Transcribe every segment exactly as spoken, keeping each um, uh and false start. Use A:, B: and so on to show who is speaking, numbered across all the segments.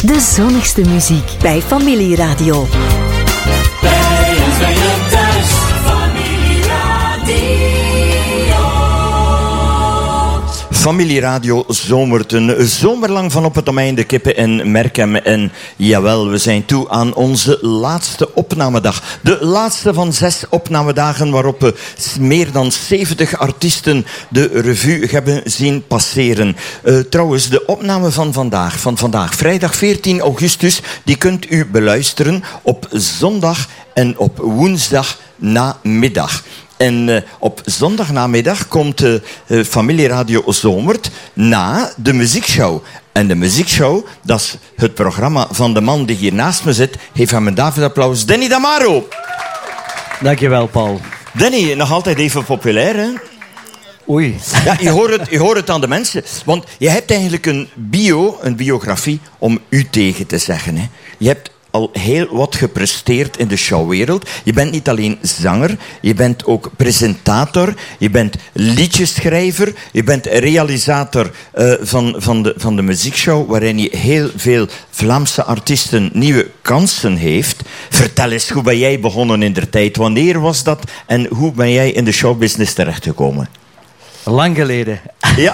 A: De zonnigste muziek bij Familieradio.
B: Bij ons ben je thuis, Familieradio.
C: Familieradio zomert een zomerlang van op het domein de Kippen in Merkem. En jawel, we zijn toe aan onze laatste opnamedag. De laatste van zes opnamedagen waarop we meer dan zeventig artiesten de revue hebben zien passeren. Uh, trouwens, de opname van vandaag, van vandaag, vrijdag veertien augustus, die kunt u beluisteren op zondag en op woensdag namiddag. En uh, op zondagnamiddag komt uh, uh, Familieradio Zomert na de muziekshow. En de muziekshow, dat is het programma van de man die hier naast me zit. Geef hem een David-applaus. Danny Damaro.
D: Dankjewel, Paul.
C: Danny, nog altijd even populair, hè?
D: Oei.
C: Ja, je hoort het, je hoort het aan de mensen. Want je hebt eigenlijk een bio, een biografie, om u tegen te zeggen. Hè. Je hebt al heel wat gepresteerd in de showwereld. Je bent niet alleen zanger, je bent ook presentator, je bent liedjeschrijver, je bent realisator uh, van, van, de, van de muziekshow, waarin je heel veel Vlaamse artiesten nieuwe kansen heeft. Vertel eens, hoe ben jij begonnen in der tijd? Wanneer was dat? En hoe ben jij in de showbusiness terechtgekomen?
D: Lang geleden.
C: Ja.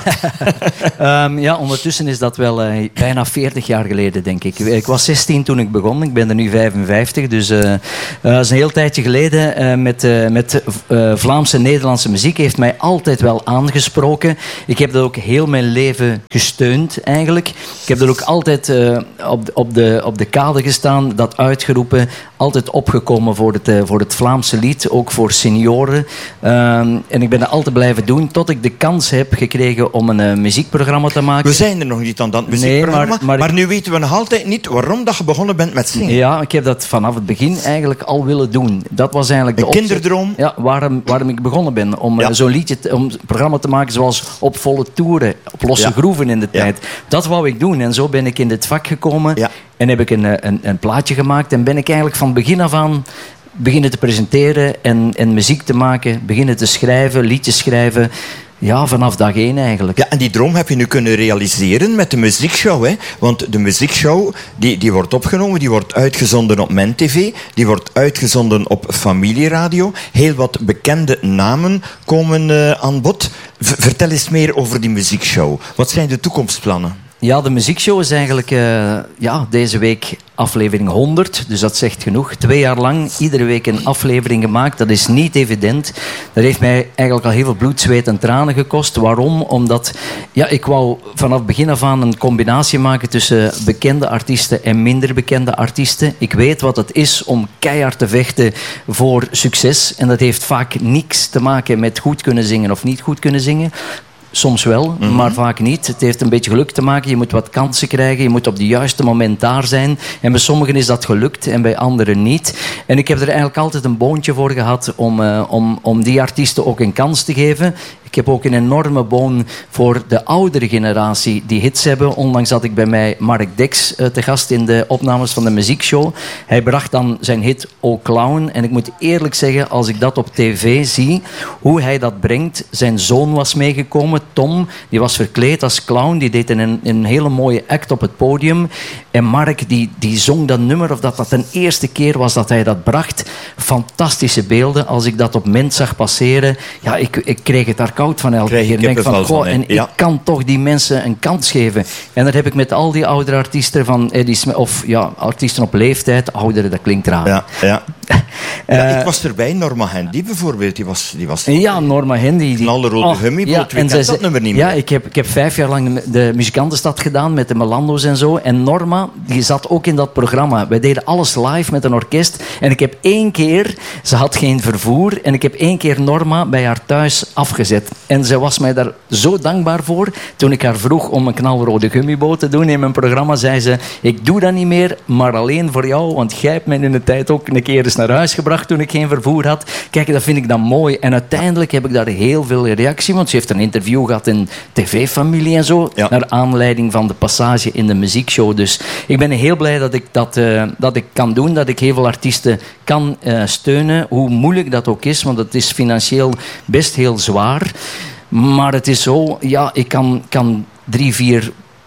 D: um, ja, ondertussen is dat wel uh, bijna veertig jaar geleden, denk ik. Ik was zestien toen ik begon. Ik ben er nu vijfenvijftig. Dus uh, uh, dat is een heel tijdje geleden. Uh, met uh, met uh, Vlaamse en Nederlandse muziek heeft mij altijd wel aangesproken. Ik heb dat ook heel mijn leven gesteund, eigenlijk. Ik heb er ook altijd uh, op, de, op, de, op de kade gestaan, dat uitgeroepen. Altijd opgekomen voor het, uh, voor het Vlaamse lied, ook voor senioren. Um, en ik ben dat altijd blijven doen, tot ik de kans heb gekregen om een uh, muziekprogramma te maken.
C: We zijn er nog niet aan dat muziekprogramma,
D: nee, maar, maar,
C: maar nu weten we nog altijd niet waarom dat je begonnen bent met zingen.
D: Ja, ik heb dat vanaf het begin eigenlijk al willen doen. Dat was eigenlijk de
C: een
D: opzet,
C: kinderdroom?
D: Ja, waarom, waarom ik begonnen ben. Om
C: ja.
D: uh, zo'n liedje, te, om een programma te maken zoals Op Volle Toeren, op losse
C: ja.
D: groeven in de
C: ja.
D: tijd. Dat wou ik doen en zo ben ik in dit vak gekomen.
C: Ja.
D: En heb ik een, een, een plaatje gemaakt en ben ik eigenlijk van begin af aan beginnen te presenteren en, en muziek te maken, beginnen te schrijven, liedjes schrijven. Ja, vanaf dag één eigenlijk.
C: Ja, en die droom heb je nu kunnen realiseren met de muziekshow, hè? Want de muziekshow, die, die wordt opgenomen, die wordt uitgezonden op MenTV, die wordt uitgezonden op Familieradio. Heel wat bekende namen komen uh, aan bod. V- vertel eens meer over die muziekshow. Wat zijn de toekomstplannen?
D: Ja, de muziekshow is eigenlijk uh, ja, deze week aflevering honderd. Dus dat zegt genoeg. Twee jaar lang, iedere week een aflevering gemaakt. Dat is niet evident. Dat heeft mij eigenlijk al heel veel bloed, zweet en tranen gekost. Waarom? Omdat ja, ik wou vanaf begin af aan een combinatie maken tussen bekende artiesten en minder bekende artiesten. Ik weet wat het is om keihard te vechten voor succes. En dat heeft vaak niks te maken met goed kunnen zingen of niet goed kunnen zingen. Soms wel, mm-hmm. maar vaak niet. Het heeft een beetje geluk te maken. Je moet wat kansen krijgen. Je moet op het juiste moment daar zijn. En bij sommigen is dat gelukt en bij anderen niet. En ik heb er eigenlijk altijd een boontje voor gehad om, uh, om, om die artiesten ook een kans te geven. Ik heb ook een enorme boon voor de oudere generatie die hits hebben. Onlangs had ik bij mij Mark Dex uh, te gast in de opnames van de muziekshow. Hij bracht dan zijn hit O Clown. En ik moet eerlijk zeggen, als ik dat op tv zie, hoe hij dat brengt. Zijn zoon was meegekomen, Tom. Die was verkleed als clown. Die deed een, een hele mooie act op het podium. En Mark, die, die zong dat nummer, of dat dat de eerste keer was dat hij dat bracht. Fantastische beelden. Als ik dat op Ment zag passeren, ja, ik, ik kreeg het daar koud van elke keer. Ik denk van, goh, van, en ja. ik kan toch die mensen een kans geven. En dat heb ik met al die oudere artiesten van Eddie Smith, of ja, artiesten op leeftijd, ouderen, dat klinkt raar.
C: Ja, ja.
D: uh,
C: ja, ik was erbij, Norma Handy bijvoorbeeld, die was... Die was
D: ja, Norma Handy. Die
C: knalrode oh, gummiboot, ja, wie kent dat nummer niet meer?
D: Ja, ik heb, ik heb vijf jaar lang de, de muzikantenstad gedaan met de Melando's en zo. En Norma, die zat ook in dat programma. Wij deden alles live met een orkest. En ik heb één keer, ze had geen vervoer, en ik heb één keer Norma bij haar thuis afgezet. En ze was mij daar zo dankbaar voor. Toen ik haar vroeg om een knalrode gummiboot te doen in mijn programma, zei ze, ik doe dat niet meer, maar alleen voor jou, want jij hebt mij in de tijd ook een keer eens naar huis gebracht toen ik geen vervoer had. Kijk, dat vind ik dan mooi. En uiteindelijk heb ik daar heel veel reactie, want ze heeft een interview gehad in tv-familie en zo, ja. naar aanleiding van de passage in de muziekshow. Dus ik ben heel blij dat ik dat, uh, dat ik kan doen, dat ik heel veel artiesten kan uh, steunen, hoe moeilijk dat ook is, want het is financieel best heel zwaar. Maar het is zo, ja, ik kan, kan drie, vier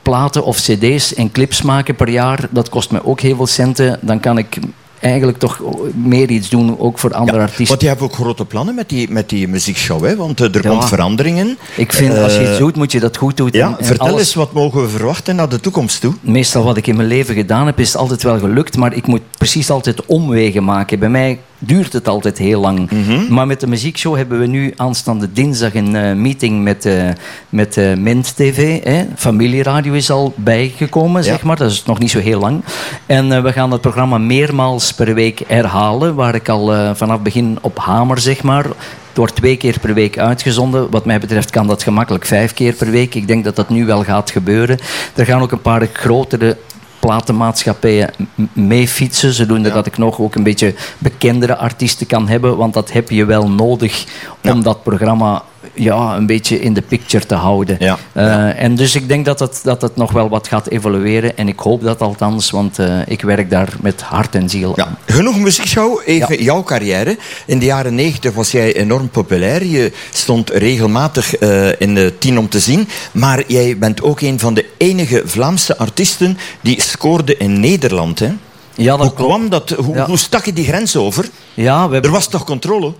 D: platen of cd's en clips maken per jaar, dat kost mij ook heel veel centen. Dan kan ik eigenlijk toch meer iets doen, ook voor andere
C: Ja,
D: artiesten.
C: want je hebt ook grote plannen met die, met die muziekshow, hè? Want uh, er
D: Ja.
C: komt veranderingen.
D: Ik vind, als je
C: Uh,
D: iets doet, moet je dat goed doen.
C: Ja,
D: En- en
C: vertel
D: alles-
C: eens, wat mogen we verwachten naar de toekomst toe?
D: Meestal wat ik in mijn leven gedaan heb, is het altijd wel gelukt, maar ik moet precies altijd omwegen maken. Bij mij duurt het altijd heel lang.
C: Mhm.
D: Maar met de muziekshow hebben we nu aanstaande dinsdag een eh, meeting met, eh met eh, Mint T V. Hè. Familieradio is al bijgekomen, zeg
C: Ja.
D: maar. Dat is nog niet zo heel lang. En eh, we gaan het programma meermaals per week herhalen, waar ik al eh, vanaf begin op hamer, zeg maar. Het wordt twee keer per week uitgezonden. Wat mij betreft kan dat gemakkelijk vijf keer per week. Ik denk dat dat nu wel gaat gebeuren. Er gaan ook een paar grotere platenmaatschappijen m- mee fietsen, zodoende
C: Ja.
D: dat ik nog ook een beetje bekendere artiesten kan hebben, want dat heb je wel nodig
C: Ja.
D: om dat programma ja, een beetje in de picture te houden.
C: Ja.
D: Eh,
C: Ja.
D: En dus ik denk dat het, dat het nog wel wat gaat evolueren en ik hoop dat althans, want eh, ik werk daar met hart en ziel aan.
C: Ja, genoeg muziekshow. Even
D: Ja.
C: jouw carrière. In de jaren negentig was jij enorm populair. Je stond regelmatig eh, in de tien om te zien. Maar jij bent ook een van de enige Vlaamse artiesten die scoorde in Nederland. Hè?
D: Ja, dat
C: Hoe
D: klopt.
C: kwam dat? Hoe,
D: Ja.
C: hoe stak je die grens over?
D: Ja, we hebben
C: Er was toch controle?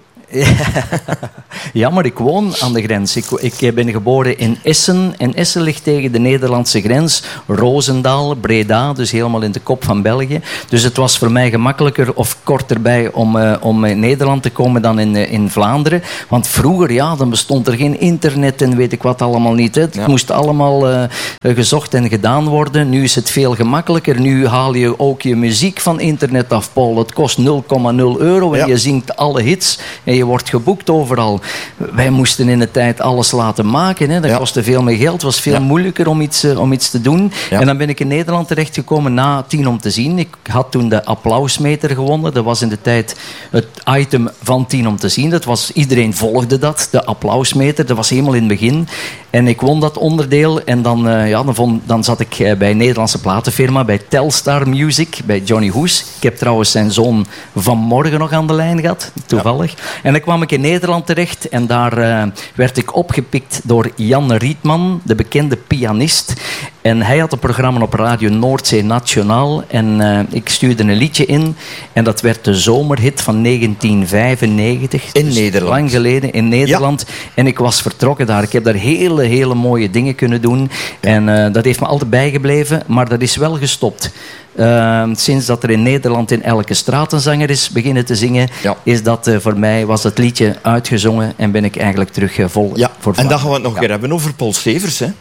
D: Ja, maar ik woon aan de grens. Ik, ik ben geboren in Essen. En Essen ligt tegen de Nederlandse grens. Roosendaal, Breda, dus helemaal in de kop van België. Dus het was voor mij gemakkelijker of korter bij om, uh, om in Nederland te komen dan in, uh, in Vlaanderen. Want vroeger, ja, dan bestond er geen internet en weet ik wat allemaal niet. Hè. Het
C: Ja.
D: moest allemaal uh, gezocht en gedaan worden. Nu is het veel gemakkelijker. Nu haal je ook je muziek van internet af, Paul. Het kost nul komma nul euro en
C: Ja.
D: je zingt alle hits. En je wordt geboekt overal. Wij moesten in de tijd alles laten maken. Hè. Dat
C: Ja.
D: kostte veel meer geld. Het was veel
C: Ja.
D: moeilijker om iets, uh, om iets te doen.
C: Ja.
D: En dan ben ik in Nederland terechtgekomen na Tien om te zien. Ik had toen de applausmeter gewonnen. Dat was in de tijd het item van Tien om te zien. Dat was, iedereen volgde dat, de applausmeter. Dat was helemaal in het begin. En ik won dat onderdeel. En dan, uh, ja, dan, vond, dan zat ik uh, bij een Nederlandse platenfirma, bij Telstar Music, bij Johnny Hoes. Ik heb trouwens zijn zoon vanmorgen nog aan de lijn gehad, toevallig. En dan kwam ik in Nederland terecht en daar uh, werd ik opgepikt door Jan Rietman, de bekende pianist. En hij had een programma op Radio Noordzee Nationaal. En uh, ik stuurde een liedje in. En dat werd de zomerhit van negentien vijfennegentig.
C: In
D: Dus
C: Nederland.
D: lang geleden in Nederland. En ik was vertrokken daar. Ik heb daar hele, hele mooie dingen kunnen doen. En uh, dat heeft me altijd bijgebleven. Maar dat is wel gestopt. Uh, sinds dat er in Nederland in elke straat een zanger is beginnen te zingen,
C: Ja.
D: is dat uh, voor mij, was het liedje uitgezongen en ben ik eigenlijk terug uh, vol
C: Ja,
D: voor
C: en dan gaan we het nog
D: ja.
C: weer hebben over Paul Stevers. Hè?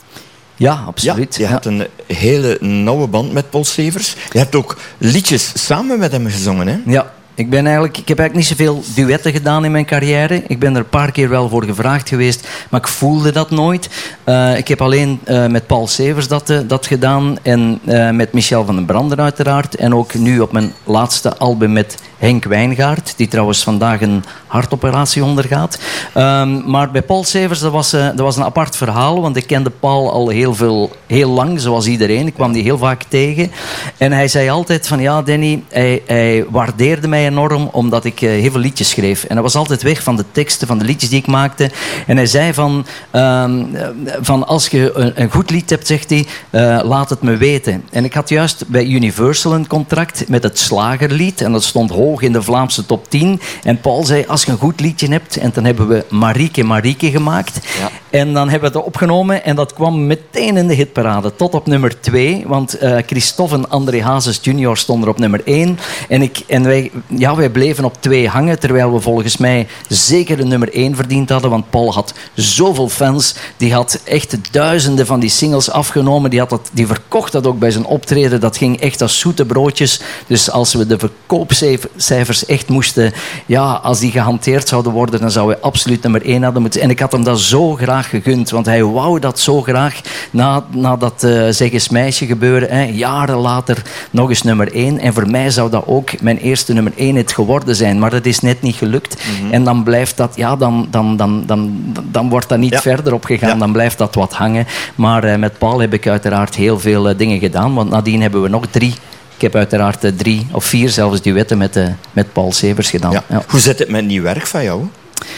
D: Ja, absoluut.
C: Ja, je hebt een hele nauwe band met Paul Stevers. Je hebt ook liedjes samen met hem gezongen. Hè?
D: Ja, ik, ben eigenlijk, ik heb eigenlijk niet zoveel duetten gedaan in mijn carrière. Ik ben er een paar keer wel voor gevraagd geweest, maar ik voelde dat nooit. Uh, ik heb alleen uh, met Paul Stevers dat, uh, dat gedaan en uh, met Michel van den Brander uiteraard. En ook nu op mijn laatste album met Henk Wijngaard, die trouwens vandaag een hartoperatie ondergaat. Um, maar bij Paul Stevers, dat was, uh, dat was een apart verhaal, want ik kende Paul al heel, veel, heel lang, zoals iedereen. Ik kwam die heel vaak tegen. En hij zei altijd van, ja Danny, hij, hij waardeerde mij enorm omdat ik uh, heel veel liedjes schreef. En hij was altijd weg van de teksten, van de liedjes die ik maakte. En hij zei van, um, van als je een, een goed lied hebt, zegt hij, uh, laat het me weten. En ik had juist bij Universal een contract met het Slagerlied. En dat stond hoog in de Vlaamse top tien. En Paul zei, als je een goed liedje hebt... En dan hebben we Marieke Marieke gemaakt.
C: Ja.
D: En dan hebben we het opgenomen. En dat kwam meteen in de hitparade. Tot op nummer twee. Want uh, Christophe en André Hazes junior stonden op nummer één. En, ik, en wij, ja, wij bleven op twee hangen. Terwijl we volgens mij zeker de nummer één verdiend hadden. Want Paul had zoveel fans. Die had echt duizenden van die singles afgenomen. Die, had dat, die verkocht dat ook bij zijn optreden. Dat ging echt als zoete broodjes. Dus als we de verkoopcijfers echt moesten... Ja, als die gehanteerd zouden worden, dan zouden we absoluut nummer één hadden moeten. En ik had hem dat zo graag gegund. Want hij wou dat zo graag. Na, na dat uh, Zeg eens meisje gebeuren. Hè, jaren later nog eens nummer één. En voor mij zou dat ook mijn eerste nummer één hit geworden zijn. Maar dat is net niet gelukt. Mm-hmm. En dan blijft dat... Ja, dan, dan, dan, dan, dan wordt dat niet
C: Ja.
D: verder opgegaan. Ja. Dan blijft dat wat hangen. Maar uh, met Paul heb ik uiteraard heel veel uh, dingen gedaan. Want nadien hebben we nog drie... Ik heb uiteraard uh, drie of vier zelfs duetten met, uh, met Paul Stevers gedaan.
C: Ja.
D: Ja.
C: Hoe zit het met nieuw werk van jou?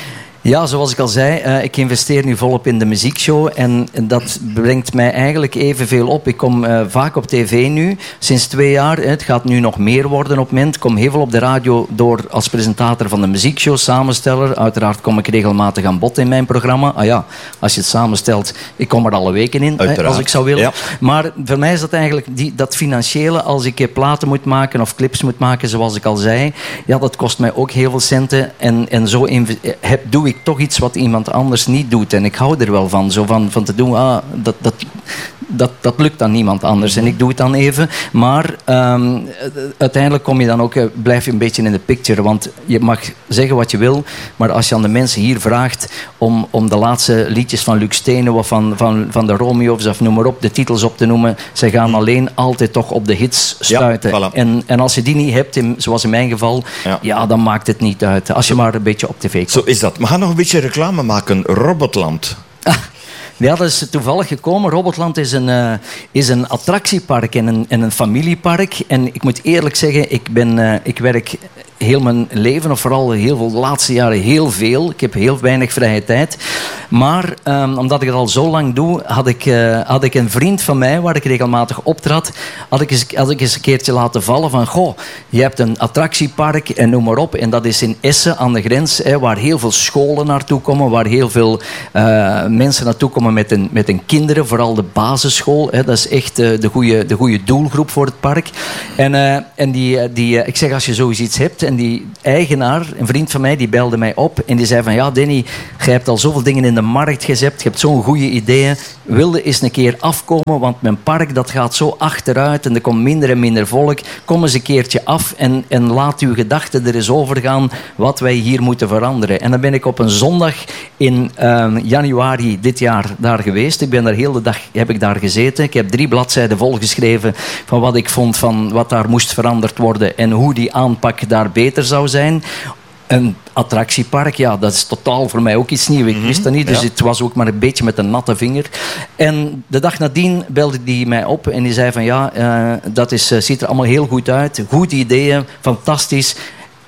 D: Ja, zoals ik al zei, uh, ik investeer nu volop in de muziekshow en, en dat brengt mij eigenlijk evenveel op. Ik kom uh, vaak op tv nu, sinds twee jaar. Hè, het gaat nu nog meer worden op het moment. Ik kom heel veel op de radio door als presentator van de muziekshow, samensteller. Uiteraard kom ik regelmatig aan bod in mijn programma. Ah ja, als je het samenstelt, ik kom er alle weken in, hè, als ik zou willen. Ja. Maar voor mij is dat eigenlijk die, dat financiële, als ik platen moet maken of clips moet maken, zoals ik al zei, ja, dat kost mij ook heel veel centen. En, en zo inv- heb, doe ik toch iets wat iemand anders niet doet. En ik hou er wel van, zo van, van te doen, ah, dat, dat, dat, dat lukt dan niemand anders. En ik doe het dan even. Maar um, uiteindelijk kom je dan ook, uh, blijf je een beetje in de picture. Want je mag zeggen wat je wil, maar als je aan de mensen hier vraagt om, om de laatste liedjes van Luc Stenen of van, van, van de Romeo's of noem maar op, de titels op te noemen, ze gaan alleen altijd toch op de hits stuiten. Ja, voilà. en, en als je die niet hebt, in, zoals in mijn geval, ja. ja, dan maakt het niet uit. Als je maar een beetje op tv komt.
C: Zo is dat. We gaan nog een beetje reclame maken. Robotland.
D: Ah, ja, dat is toevallig gekomen. Robotland is een, uh, is een attractiepark en een, en een familiepark. En ik moet eerlijk zeggen, ik, ben, uh, ik werk heel mijn leven, of vooral heel veel de laatste jaren heel veel. Ik heb heel weinig vrije tijd. Maar um, omdat ik het al zo lang doe, had ik, uh, had ik een vriend van mij, waar ik regelmatig optrad, had ik, eens, had ik eens een keertje laten vallen van, goh, je hebt een attractiepark en noem maar op. En dat is in Essen aan de grens, hè, waar heel veel scholen naartoe komen, waar heel veel uh, mensen naartoe komen met hun, met hun kinderen, vooral de basisschool. Hè, dat is echt uh, de goede de goede doelgroep voor het park. En, uh, en die, die, uh, ik zeg, als je zoiets hebt, en die eigenaar, een vriend van mij, die belde mij op en die zei van, ja Danny, jij hebt al zoveel dingen in de markt gezet, je hebt zo'n goede ideeën, wilde eens een keer afkomen, want mijn park dat gaat zo achteruit en er komt minder en minder volk. Kom eens een keertje af en, en laat uw gedachten er eens over gaan wat wij hier moeten veranderen. En dan ben ik op een zondag in uh, januari dit jaar daar geweest. Ik ben daar heel de dag heb ik daar gezeten. Ik heb drie bladzijden volgeschreven van wat ik vond van wat daar moest veranderd worden en hoe die aanpak daar beter zou zijn. Een attractiepark, ja, dat is totaal voor mij ook iets nieuws. Ik wist dat niet, dus ja. Het was ook maar een beetje met een natte vinger. En de dag nadien belde die mij op en die zei van ja, uh, dat is, uh, ziet er allemaal heel goed uit. Goed ideeën, fantastisch.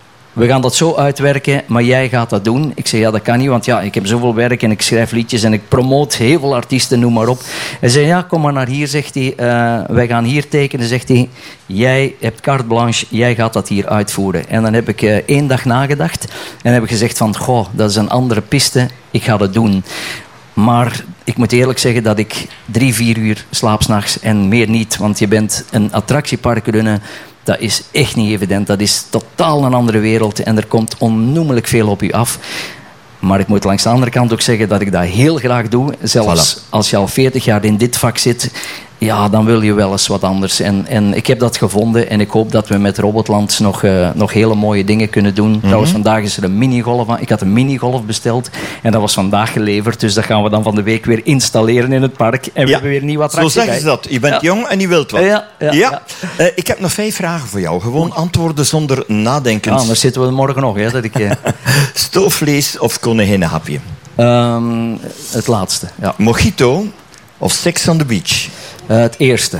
D: We gaan dat zo uitwerken, maar jij gaat dat doen. Ik zei, ja, dat kan niet, want ja, ik heb zoveel werk en ik schrijf liedjes en ik promote heel veel artiesten, noem maar op. Hij zei, ja, kom maar naar hier, zegt hij. Uh, wij gaan hier tekenen, zegt hij. Jij hebt carte blanche, jij gaat dat hier uitvoeren. En dan heb ik uh, één dag nagedacht en heb ik gezegd van, goh, dat is een andere piste, ik ga dat doen. Maar ik moet eerlijk zeggen dat ik drie, vier uur slaap 's nachts en meer niet. Want je bent een attractiepark runnen. Dat is echt niet evident. Dat is totaal een andere wereld. En er komt onnoemelijk veel op u af. Maar ik moet langs de andere kant ook zeggen dat ik dat heel graag doe. Zelfs voilà. Als je al veertig jaar in dit vak zit, ja, dan wil je wel eens wat anders. En, en ik heb dat gevonden en ik hoop dat we met Robotland nog, uh, nog hele mooie dingen kunnen doen. Mm-hmm. Trouwens, vandaag is er een minigolf aan. Ik had een minigolf besteld en dat was vandaag geleverd. Dus dat gaan we dan van de week weer installeren in het park. En we ja, hebben weer nieuwe attracties.
C: Zo zeggen ze dat. Je bent ja. jong en je wilt wat.
D: Ja, ja, ja.
C: ja. Uh, ik heb nog vijf vragen voor jou. Gewoon antwoorden zonder nadenken.
D: Ja, anders zitten we morgen nog. Hè, dat ik, uh...
C: Stoofvlees of koninginnenhapje?
D: Um, het laatste, ja.
C: Mojito of Sex on the Beach?
D: Uh, het eerste.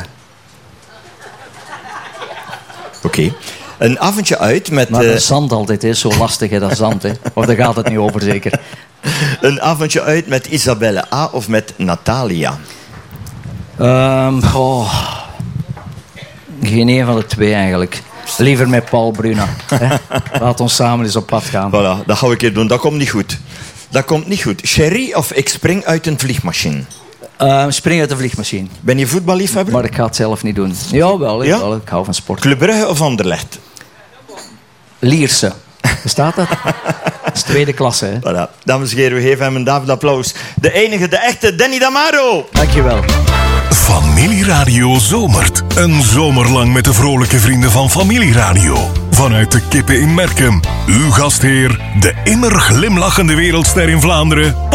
C: Oké. Okay. Een avondje uit met...
D: Maar dat zand altijd, hè. Zo lastig, hè, dat zand. Hè. Of daar gaat het niet over, zeker.
C: Een avondje uit met Isabelle A. of met Natalia?
D: Um, oh. Geen een van de twee, eigenlijk. Liever met Paul Bruna. Hè. Laat ons samen eens op pad gaan.
C: Voilà, dat ga ik hier doen. Dat komt niet goed. Dat komt niet goed. Sherry of ik spring uit een vliegmachine?
D: Uh, spring uit de vliegmachine.
C: Ben je voetballiefhebber?
D: Maar ik ga het zelf niet doen. Jawel, ik, ja? wel, ik hou van sport.
C: Club Brugge of Anderlecht?
D: Lierse. Bestaat dat? Dat is tweede klasse, hè?
C: Voilà. Dames en heren, we geven hem een David applaus. De enige, de echte Danny Damaro.
D: Dankjewel.
E: Familieradio zomert. Een zomer lang met de vrolijke vrienden van Familieradio. Vanuit de Kippen in Merkem. Uw gastheer, de immer glimlachende wereldster in Vlaanderen,